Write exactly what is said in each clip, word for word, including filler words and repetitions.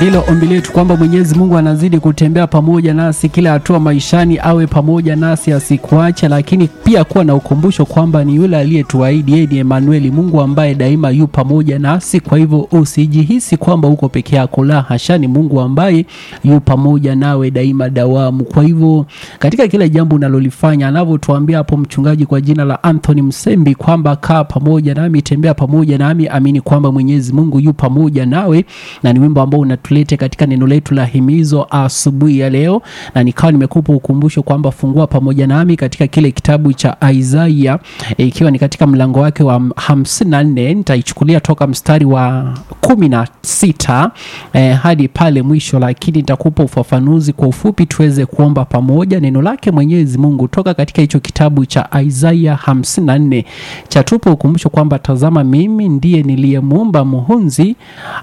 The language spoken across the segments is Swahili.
ndilo ombi letu kwamba Mwenyezi Mungu anazidi kutembea pamoja nasi kila hatua maishani, awe pamoja nasi asikuache, lakini pia kuwa na ukumbusho kwamba ni yule aliyetuahidi, yeye ni Emmanuel, Mungu ambaye daima yu pamoja nasi. Kwa hivyo usijihisi kwamba uko peke yako, la hasha, ni Mungu ambaye yu pamoja nawe daima dawamu. Kwa hivyo katika kila jambo unalolifanya, anavyotuambia hapo mchungaji kwa jina la Anthony Msembi kwamba kaa pamoja nami, tembea pamoja nami, amini kwamba Mwenyezi Mungu yu pamoja nawe. Na ni wimbo ambao unatulete katika neno letu la himizo asubuhi ya leo, na nikawa nimekupa ukumbusho kwamba fungua pamoja nami katika kile kitabu cha Isaiah, ikiwa ni katika mlango wake wa hamsini na nne. Nitaichukulia toka mstari wa kumi na sita eh, hadi pale mwisho, lakini nitakupa ufafanuzi kwa ufupi tuweze kuomba pamoja. Neno lake Mwenyezi Mungu toka katika hicho kitabu cha Isaiah hamsini na nne chatupa ukumbusho kwamba tazama, mimi ndiye niliyemuumba muhunzi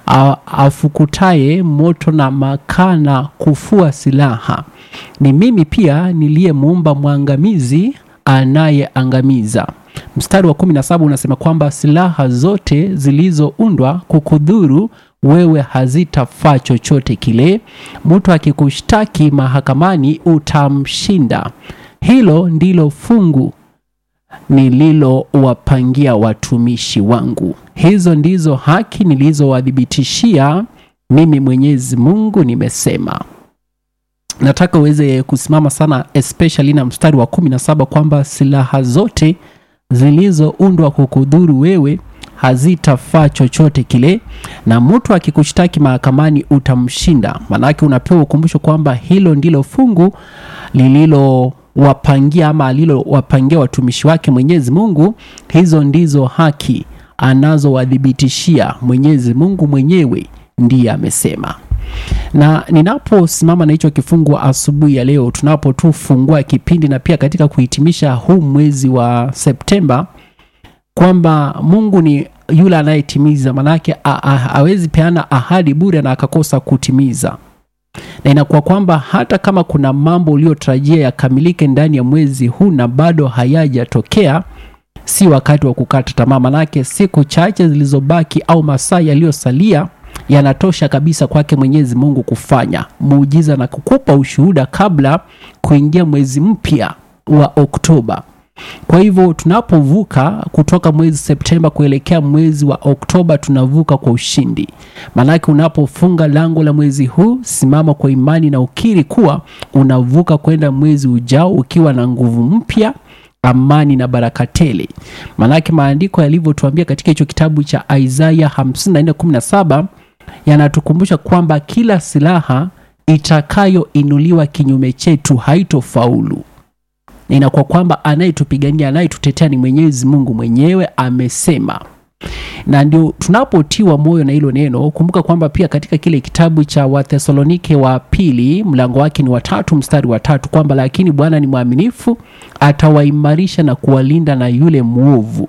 afukutaye moto na makana kufua silaha. Ni mimi pia niliyemuumba mwangamizi anayeangamiza. Mstari wa kumi na saba unasema kwamba silaha zote zilizoundwa kukudhuru wewe hazitafaa chochote kile. Mtu akikushtaki mahakamani utamshinda. Hilo ndilo fungu nililowapangia watumishi wangu. Hizo ndizo haki nilizowadhibitishia mimi Mwenyezi Mungu nimesema. Nataka uweze kusimama sana especially na mstari wa kumi na saba kwamba silaha zote zilizoundwa kukudhuru wewe hazitafaa chochote kile, na mtu akikushtaki mahakamani utamshinda. Maana unapewa ukumbusho kwamba hilo ndilo fungu lililo wapangia ama alilowapangia watumishi wake Mwenyezi Mungu. Hizo ndizo haki anazowadhibitishia Mwenyezi Mungu mwenyewe, ndiye amesema. Na ninaposimama na hicho kifungu asubuhi ya leo, tunapotufungua kipindi na pia katika kuhitimisha huu mwezi wa Septemba, kwamba Mungu ni yule anayetimiza. Manake hawezi peana ahadi bure na akakosa kutimiza. Na inakuwa kwamba hata kama kuna mambo uliyotarajia yakamilike ndani ya mwezi huu na bado hayajatokea, si wakati wa kukata tamaa. Manake siku chache zilizobaki au masaa yaliyosalia yanatosha kabisa kwake Mwenyezi Mungu kufanya muujiza na kukupa ushuhuda kabla kuingia mwezi mpya wa Oktoba. Kwa hivyo tunapovuka kutoka mwezi Septemba kuelekea mwezi wa Oktoba, tunavuka kwa ushindi. Manake unapofunga lango la mwezi huu, simama kwa imani na ukiri kuwa unavuka kwenda mwezi ujao ukiwa na nguvu mpya, amani na baraka tele. Manake maandiko yalivyotuambia katika hicho kitabu cha Isaiah hamsini na nne kumi na saba yanatukumbusha kwamba kila silaha itakayoinuliwa kinyume chetu haitofaulu. Inakuwa kwamba anayetupigania, anayetutetea ni Mwenyezi Mungu mwenyewe, amesema. Na ndio tunapotiwa moyo na hilo neno. Kumbuka kwamba pia katika kile kitabu cha Wathesalonike wa pili mlango wake ni wa tatu mstari wa tatu kwamba lakini Bwana ni mwaminifu, atawaimarisha na kuwalinda na yule muovu.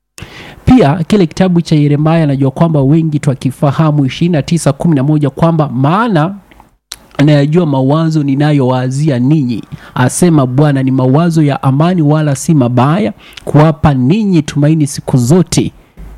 Pia kile kitabu cha Yeremia najua kwamba wengi tukifahamu ishirini na tisa kumi na moja kwamba maana anayajua mawazo ninayowaazia ninyi, asema Bwana, ni mawazo ya amani wala si mabaya, kuwapa ninyi tumaini siku zote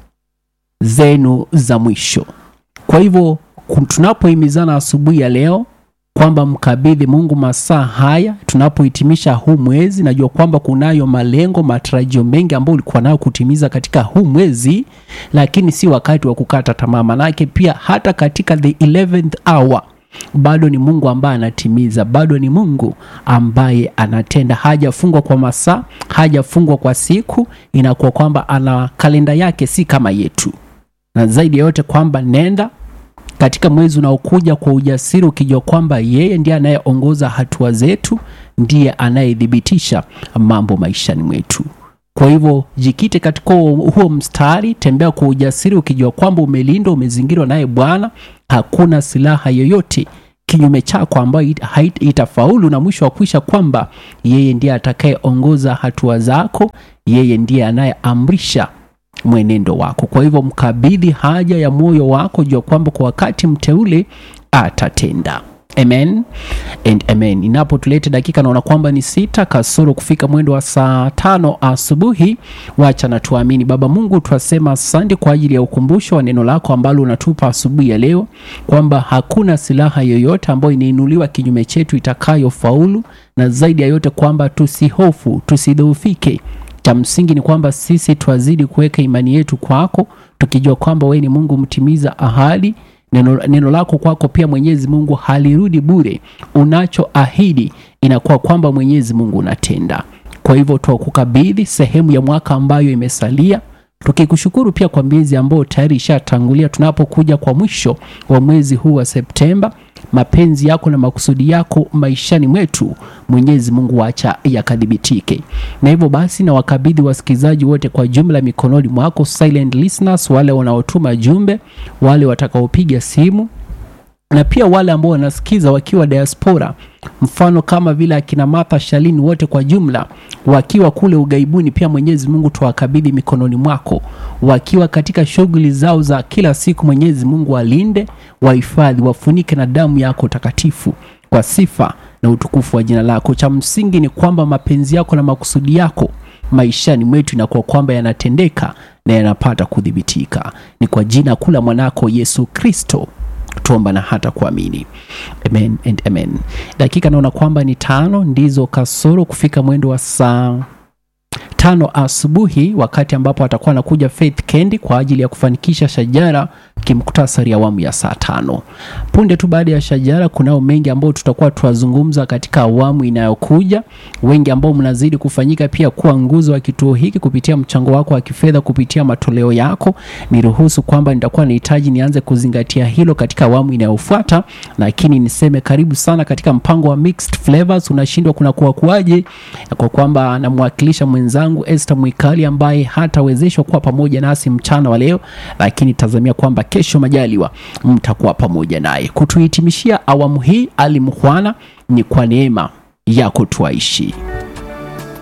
zenu za mwisho. Kwa hivyo tunapohimizana asubuhi ya leo kwamba mkabidhi Mungu masaa haya tunapohitimisha huu mwezi, najua kwamba kunayo malengo, matarajio mengi ambayo ulikuwa nayo kutimiza katika huu mwezi, lakini si wakati wa kukata tamaa. Manake pia hata katika the eleventh hour bado ni Mungu ambaye anatimiza, bado ni Mungu ambaye anatenda. Hajafungwa kwa masaa, hajafungwa kwa siku, inakuwa kwamba ana kalenda yake si kama yetu. Na zaidi ya yote kwamba nenda katika mwezi unaokuja kwa ujasiri ukijua kwamba yeye ndiye anayeongoza hatua zetu, ndiye anayedhibitisha mambo maishani mwetu. Kwa hivyo jikite katika huo mstari, tembea kwa ujasiri ukijua kwamba umelindwa, umezingirwa naye Bwana. Hakuna silaha yoyote kinyume chako ambayo itafaulu, na mwisho wa kwisha kwamba yeye ndiye atakayeongoza hatua zako, yeye ndiye anayeamrisha mwenendo wako. Kwa hivyo mkabidhi haja ya moyo wako, jua kwamba kwa wakati mteule atatenda. Amen and amen. Inapotuleta dakika naona kwamba ni sita kasoro kufika mwendo wa saa tano asubuhi. Wacha na tuamini. Baba Mungu, twasema asante kwa ajili ya ukumbusho wa neno lako ambalo unatupa asubuhi ya leo, kwamba hakuna silaha yoyote ambayo inainuliwa kinyume chetu itakayofaulu, na zaidi ya yote kwamba tusihofu, tusidhoofike. Cha msingi ni kwamba sisi twazidi kuweka imani yetu kwako, tukijua kwamba wewe ni Mungu mtimiza ahadi. Neno, neno lako kwako pia Mwenyezi Mungu halirudi bure. Unachoahidi inakuwa kwamba Mwenyezi Mungu unatenda. Kwa hivyo tukukabidhi sehemu ya mwaka ambayo imesalia, tukikushukuru pia kwa miezi ambayo tayari ishatangulia. Tunapokuja kwa mwisho wa mwezi huu wa Septemba, mapenzi yako na makusudi yako maishani mwetu Mwenyezi Mungu wacha yakadhibitike. Na hivyo basi na wakabidhi wasikizaji wote kwa jumla mikononi mwako, silent listeners, wale wanaotuma jumbe, wale watakaopiga simu, na pia wale ambao wanasikiza wakiwa diaspora, mfano kama vile akina Martha Shalini, wote kwa jumla wakiwa kule ugaibuni. Pia Mwenyezi Mungu tuwakabidhi mikononi mwako, wakiwa katika shughuli zao za kila siku. Mwenyezi Mungu walinde, wahifadhi, wafunike na damu yako takatifu, kwa sifa na utukufu wa jina lako. Cha msingi ni kwamba mapenzi yako na makusudi yako maishani mwetu inakuwa kwamba yanatendeka na yanapata kudhibitika. Ni kwa jina kula mwanako Yesu Kristo tuomba na hata kuamini. Amen and amen. Dakika naona kwamba ni tano ndizo kasoro kufika mwendo wa saa tano asubuhi, wakati ambapo atakuwa anakuja Faith Kendi kwa ajili ya kufanikisha shajara kimkutasari ya awamu ya saa tano. Punde tu baada ya shajara kunao mengi ambao tutakuwa tuwazungumza katika awamu inayokuja. Wengi ambao mnazidi kufanyika pia kuwa nguzo wa kituo hiki kupitia mchango wako wa kifedha, kupitia matoleo yako. Niruhusu kwamba nitakuwa nahitaji nianze kuzingatia hilo katika awamu inayofuata, lakini niseme karibu sana katika mpango wa Mixed Flavors. Unashindwa kuna kuwa kuaje, kwa kwamba namwakilisha mwenzangu Esther Mwikali ambaye hatawezeshwa kuwa pamoja nasi mchana wa leo, lakini tazamia kwamba kesho majaliwa mtakuwa pamoja naye. Kutuhitimishia awamu hii Ali Mukhwana, ni kwa neema yako tuaishi.